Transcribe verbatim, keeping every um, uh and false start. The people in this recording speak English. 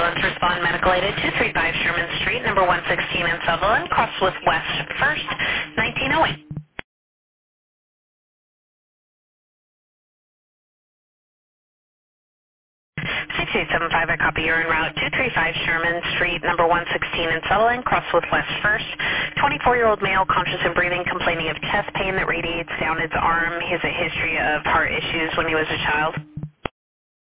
ambulance respond medical aid at two three five Sherman Street, number one sixteen in Sutherland, Crosswith West First, nineteen oh eight. six eight seven five, I copy. You're en route two three five Sherman Street, number one sixteen in Sutherland, Crosswith West First. twenty-four-year-old male, conscious and breathing, complaining of chest pain that radiates down his arm. He has a history of heart issues when he was a child.